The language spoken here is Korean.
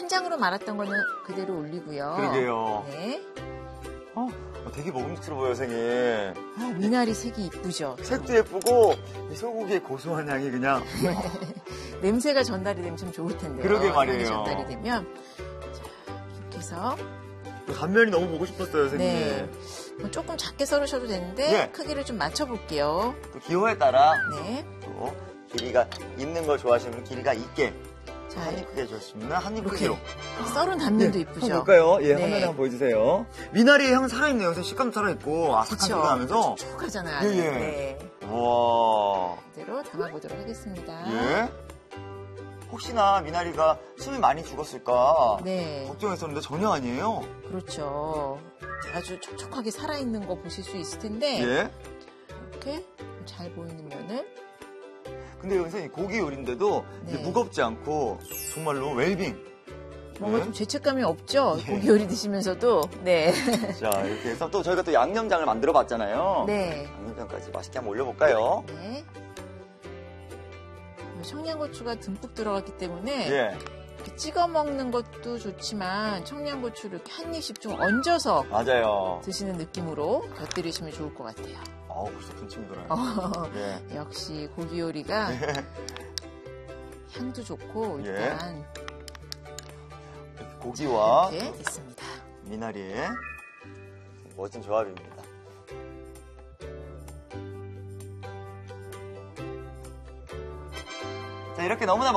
간장으로 말았던 거는 그대로 올리고요. 그러게요. 네. 되게 먹음직스러워요, 선생님. 미나리 색이 이쁘죠? 색도 예쁘고 이 소고기의 고소한 향이 그냥 냄새가 전달이 되면 참 좋을 텐데요. 그러게 말이에요. 전달이 되면 자, 이렇게 해서 단면이 너무 보고 싶었어요, 선생님. 네. 조금 작게 썰으셔도 되는데 네. 크기를 좀 맞춰볼게요. 또 기호에 따라 네. 또 길이가 있는 걸 좋아하시는 분 길이가 있게 자, 한 입 크게 좋아하시면 한 입 이렇게 크기로. 썰은 단면도 예, 이쁘죠? 한번 볼까요? 예, 네. 화면에 한번 보여주세요. 미나리의 향 살아있네요. 선생님. 식감도 살아있고 아삭한 가 나면서. 촉촉하잖아요. 예, 예. 네. 우와. 그대로 담아보도록 하겠습니다. 예. 혹시나 미나리가 숨이 많이 죽었을까 네. 걱정했었는데 전혀 아니에요. 그렇죠. 아주 촉촉하게 살아있는 거 보실 수 있을 텐데 예. 이렇게 잘 보이는 면을 근데 선생님 고기 요리인데도 네. 이제 무겁지 않고 정말로 웰빙. 뭔가 네. 좀 죄책감이 없죠? 예. 고기 요리 드시면서도. 네. 자, 이렇게 해서 또 저희가 또 양념장을 만들어 봤잖아요. 네. 양념장까지 맛있게 한번 올려볼까요? 네. 청양고추가 듬뿍 들어갔기 때문에 예. 이렇게 찍어 먹는 것도 좋지만 청양고추를 이렇게 한 입씩 좀 얹어서 맞아요. 드시는 느낌으로 곁들이시면 좋을 것 같아요. 벌써 군침 돌아요. 예. 역시 고기 요리가 향도 좋고 예. 일단 고기와 이렇게 됐습니다. 미나리의 멋진 조합입니다. 자, 이렇게 너무나